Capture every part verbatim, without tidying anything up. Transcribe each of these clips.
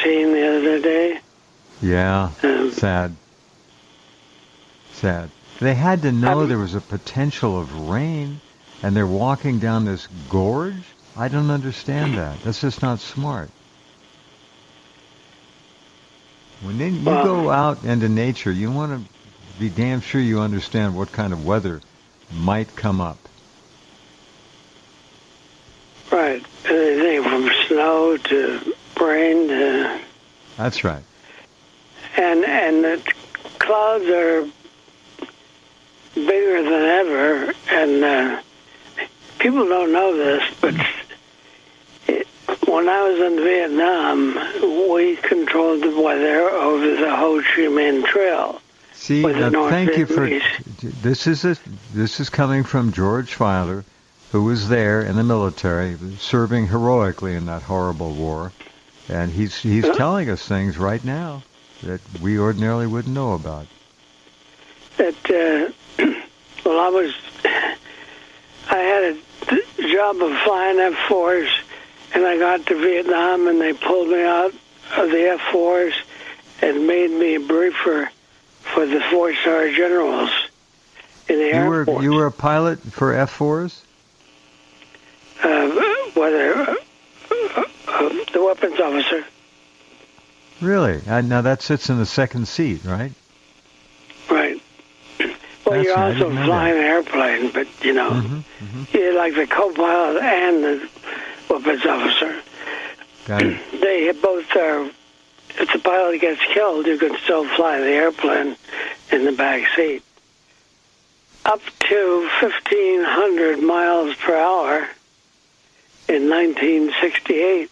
seen the other day. Yeah, Um, sad. Sad. They had to know I'm- there was a potential of rain, and they're walking down this gorge? I don't understand that. That's just not smart. When then you Well- go out into nature, you want to be damn sure you understand what kind of weather might come up. Right. Anything from snow to rain to... That's right. And, and the clouds are bigger than ever, and uh, people don't know this, but it, when I was in Vietnam, we controlled the weather over the Ho Chi Minh Trail. See, with the now, North thank you for Vietnamese. this. Is a, this is coming from George Filer, who was there in the military, serving heroically in that horrible war, and he's he's Huh? telling us things right now that we ordinarily wouldn't know about. That uh, well, I was I had a d- job of flying F fours, and I got to Vietnam, and they pulled me out of the F fours and made me a briefer for the four-star generals in the You Air were Force. you were a pilot for F fours? uh, whether uh, uh, uh, the weapons officer. Really? Uh, now that sits in the second seat, right? Right. Well, That's you're right, I also didn't know flying that. an airplane, but you know, Mm-hmm, mm-hmm. you're like the co-pilot and the weapons officer. Got it. They both are. If the pilot gets killed, you can still fly the airplane in the back seat. Up to fifteen hundred miles per hour in nineteen sixty-eight.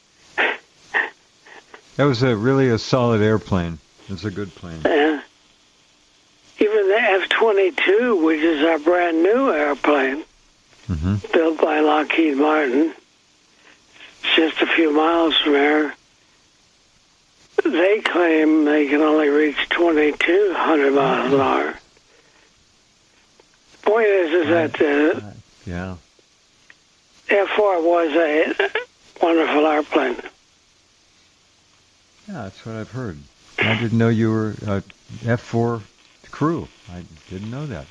That was a really a solid airplane. It was a good plane. Uh, even the F twenty-two, which is our brand new airplane, Mm-hmm. built by Lockheed Martin, just a few miles from here, they claim they can only reach twenty-two hundred miles an hour. Point is, is that uh, Yeah. F four was a wonderful airplane. Yeah, that's what I've heard. I didn't know you were a F four crew. I didn't know that.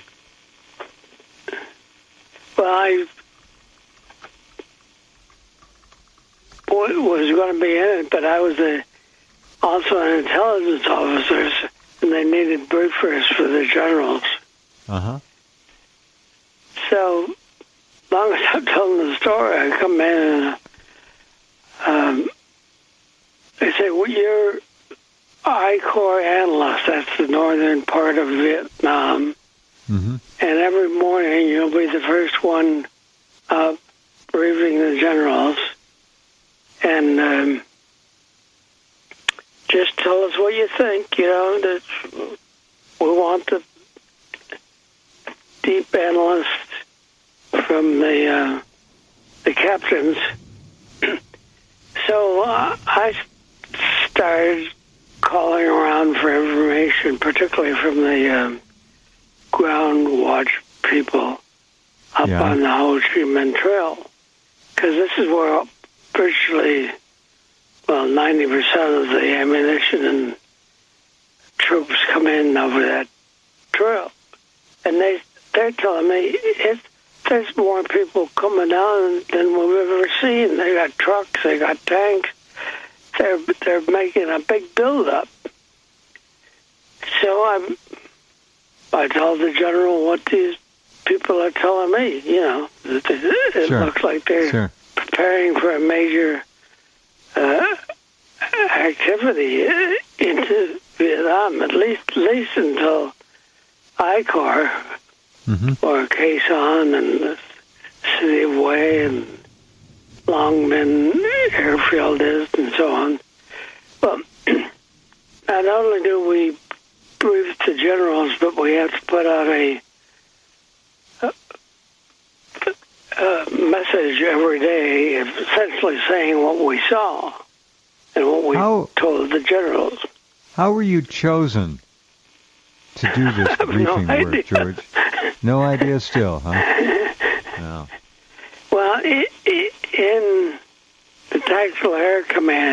Well, I was going to be in it, but I was a, also an intelligence officer, and they needed briefers for the generals. Uh-huh. So, long as I'm telling the story, I come in and um, they say, well, you're I Corps analyst. That's the northern part of Vietnam. Mm-hmm. And every morning you'll be the first one up briefing the generals. And um, just tell us what you think, you know, that we want the deep analysts from the uh, the captains. So uh, I started calling around for information, particularly from the um, ground watch people up Yeah. on the Ho Chi Minh Trail, because this is where virtually, well, ninety percent of the ammunition and troops come in over that trail. And they, they're telling me it's, there's more people coming down than we've ever seen. They got trucks, they got tanks. They're, they're making a big build-up. So I'm, I told the general what these people are telling me, you know. It, it Sure. looks like they're Sure. preparing for a major uh, activity into Vietnam, at least, at least until I Corps Mm-hmm. or Khe Sanh and the city of Hue and Long Minh airfield is and so on. Well, not only do we brief the generals, but we have to put out a, a, a message every day, essentially saying what we saw and what we How- told the generals. How were you chosen to do this I have no briefing work, idea. George? No idea still, huh? No. Well, i i in the Tactical Air Command,